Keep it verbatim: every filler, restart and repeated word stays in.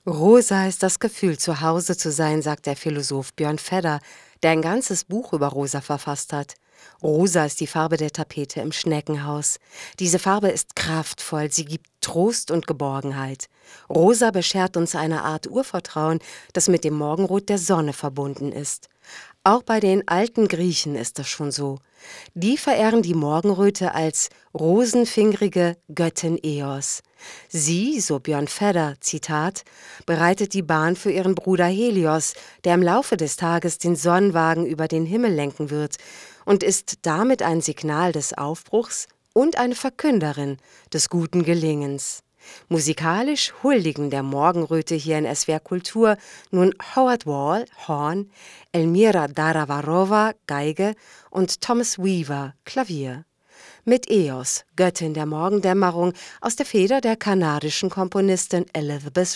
Rosa ist das Gefühl, zu Hause zu sein, sagt der Philosoph Björn Fedder, der ein ganzes Buch über Rosa verfasst hat. Rosa ist die Farbe der Tapete im Schneckenhaus. Diese Farbe ist kraftvoll, sie gibt Trost und Geborgenheit. Rosa beschert uns eine Art Urvertrauen, das mit dem Morgenrot der Sonne verbunden ist. Auch bei den alten Griechen ist das schon so. Die verehren die Morgenröte als rosenfingrige Göttin Eos. Sie, so Björn Fedder, Zitat, bereitet die Bahn für ihren Bruder Helios, der im Laufe des Tages den Sonnenwagen über den Himmel lenken wird, und ist damit ein Signal des Aufbruchs und eine Verkünderin des guten Gelingens. Musikalisch huldigen der Morgenröte hier in S W R Kultur nun Howard Wall, Horn, Elmira Daravarova, Geige und Thomas Weaver, Klavier. Mit Eos, Göttin der Morgendämmerung, aus der Feder der kanadischen Komponistin Elizabeth